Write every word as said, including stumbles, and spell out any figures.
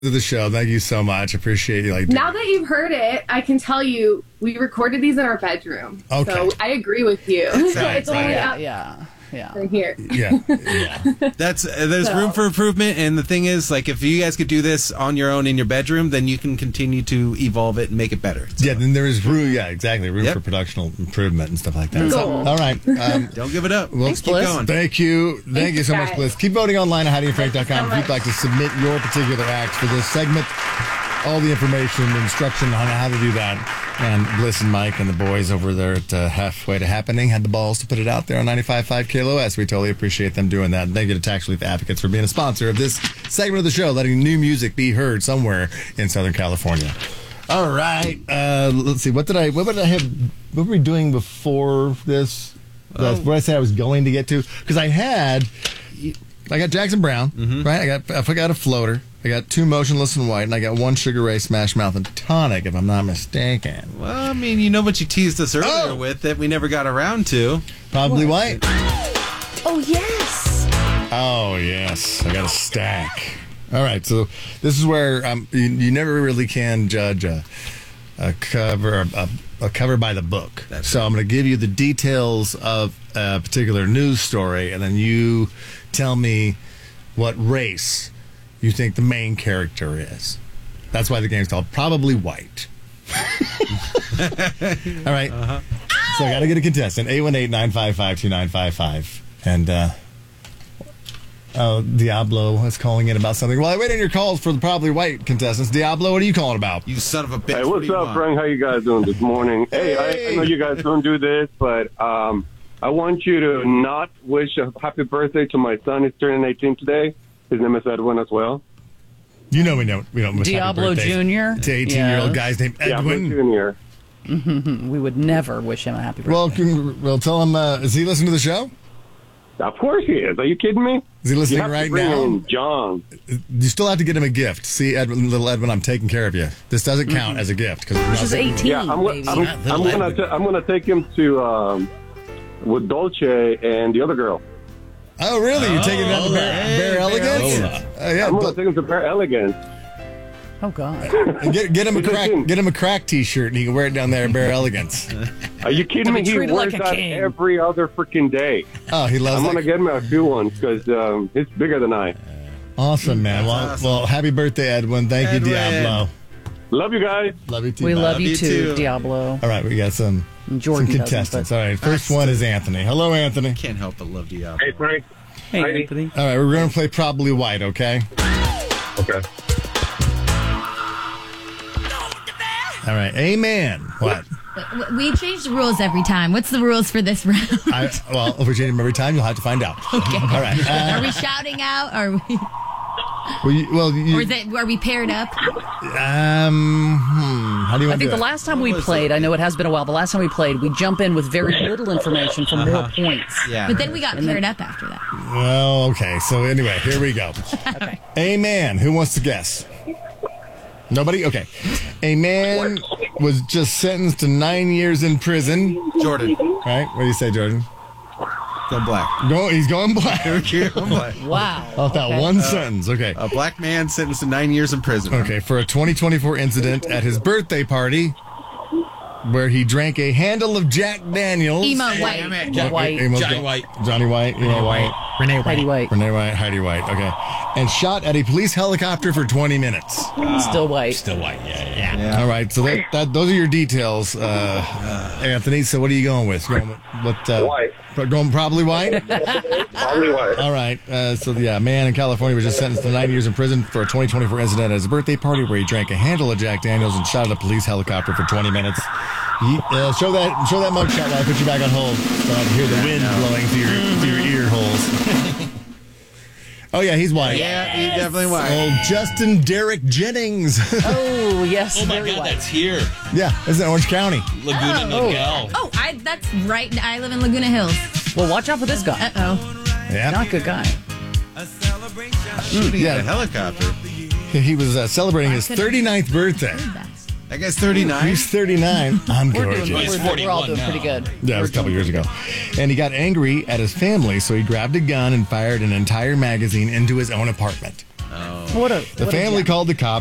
To the show. Thank you so much. Appreciate you. Like now that you've heard it, I can tell you we recorded these in our bedroom. Okay. So I agree with you. Right, it's only right. out Yeah, yeah. from here. Yeah, yeah. That's uh, there's So- room for improvement, and the thing is, like, if you guys could do this on your own in your bedroom, then you can continue to evolve it and make it better. So, Yeah, then there is room. Yeah, exactly. Room Yep. for productional improvement and stuff like that. So, Cool. all right. Um, don't give it up. Well, Thanks, keep Bliss. going. Thank you. Thank Thanks, you so much, guys. Bliss. Keep voting online at Heidi and Frank dot com Thanks so if you'd like to submit your particular act for this segment. All the information, instruction on how to do that. And Bliss and Mike and the boys over there at uh, Halfway to Happening had the balls to put it out there on ninety-five point five K L O S. We totally appreciate them doing that. And thank you to Tax Relief Advocates for being a sponsor of this segment of the show, letting new music be heard somewhere in Southern California. All right. Uh, let's see. What did I, what did I have, what were we doing before this? That's what I said I was going to get to. Because I had, I got Jackson Brown, Mm-hmm. right? I got, I forgot a floater. I got two Motionless in White, and I got one Sugar Ray Smash Mouth and Tonic, if I'm not mistaken. Well, I mean, you know what you teased us earlier Oh. with that we never got around to. Probably White. Oh, yes. Oh, yes. I got a stack. All right, so this is where um, you, you never really can judge a, a cover a, a cover by the book. That's so I'm going to give you the details of a particular news story, and then you tell me what race you think the main character is. That's why the game's called Probably White. All right. Uh-huh. So I got to get a contestant. eight one eight, nine five five, two nine five five. And, uh, oh, Diablo is calling in about something. Well, I wait on your calls for the Probably White contestants. Diablo, what are you calling about? You son of a bitch. Hey, what what's do you up, want? Frank? How you guys doing this morning? Hey, Hey. I, I know you guys don't do this, but um, I want you to not wish a happy birthday to my son. He's turning eighteen today. His name is Edwin as well. You know we don't. We don't wish happy Diablo birthdays Junior to eighteen-year-old Yes. guy's named Yeah, Edwin. Junior. We would never wish him a happy birthday. Well, con- well, tell him. Uh, is he listening to the show? Of course he is. Are you kidding me? Is he You listening have right to bring now? in John. You still have to get him a gift. See, Edwin, little Edwin, I'm taking care of you. This doesn't count as a gift because This is eighteen, Yeah, I'm, baby. I'm, Not I'm, little gonna Edwin. ta- I'm gonna take him to um, with Dolce and the other girl. Oh, really? You're taking him out to Bear, Hey, Bear Bear Elegance? Elegance. Oh, yeah. I'm gonna But- take him to Bear Elegance. Oh, God. and get, get him a He's crack. eighteen. Get him a crack T-shirt, and he can wear it down there at Bear Elegance. Are you kidding me? be He treated wears like a that king. every other freaking day. Oh, he loves I'm that. gonna get him a few ones because um, he's bigger than I. Awesome, man. Well, awesome. well, happy birthday, Edwin. Thank Edwin. you, Diablo. Love you guys. Love you too. We bud. love you you too, too. Diablo. All right, we got some, And Jordan some doesn't, contestants. but- All right, first one is Anthony. Hello, Anthony. Can't help but love Diablo. Hey, Frank. Hey, Heidi. Anthony. All right, we're going to play Probably White, okay? Okay. All right, amen. What? We change the rules every time. What's the rules for this round? I, well, if we change them every time, you'll have to find out. Okay. All right. Uh, Are we shouting out? Are we, well, you, well you, or is it? Are we paired up? um, hmm, how do you I want to think do the it? last time we played, I know it has been a while, the last time we played, we jump in with very little information for more points. Yeah. But then we got paired up after that. Well, okay. So anyway, here we go. Okay. Amen. Who wants to guess? Nobody? Okay. A man was just sentenced to nine years in prison. Jordan, Right? What do you say, Jordan? go black. Go, he's going black. Go black. Wow. Off that Okay. one sentence. Okay. A black man sentenced to nine years in prison. Okay, for a twenty twenty-four incident at his birthday party where he drank a handle of Jack Daniels. Emo White. What- White. Emos Johnny go- White. Johnny White. Emo White. Renee White. Heidi White. Renee White. Heidi White. Okay. And shot at a police helicopter for twenty minutes. Still white. Still white. Yeah, yeah. Yeah. All right, so that, that those are your details, uh, Anthony. So what are you going with? Going with what? Uh, White. pro- Going probably white. Probably white. All right. Uh, so yeah, a man in California was just sentenced to nine years in prison for a twenty twenty-four incident at his birthday party where he drank a handle of Jack Daniels and shot at a police helicopter for twenty minutes. He, uh, show that show that mugshot while I put you back on hold so I can hear the wind blowing through your, through your ear holes. Oh yeah, he's white. Yeah, he definitely white. Old Justin Derrick Jennings. Oh, yes. Oh my very God, white. that's here. Yeah, this is in Orange County. Laguna Niguel. Oh, I. That's right. I live in Laguna Hills. Well, watch out for this guy. Uh oh. Yeah, Not a good guy. Shooting Yeah. at a helicopter. he was uh, celebrating his thirty-ninth birthday. That guy's thirty-nine. He's thirty-nine. I'm We're gorgeous. doing. He's We're, we're all forty-one doing now. pretty good. Yeah, it was a couple years ago. And he got angry at his family, so he grabbed a gun and fired an entire magazine into his own apartment. What a The what a family gem. called the cops.